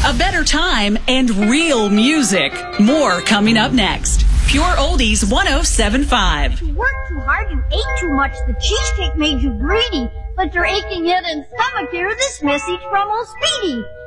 a better time, and real music. More coming up next. Pure Oldies 107.5. You worked too hard, you ate too much, the cheesecake made you greedy, but your aching head and stomach hear this message from old Speedy.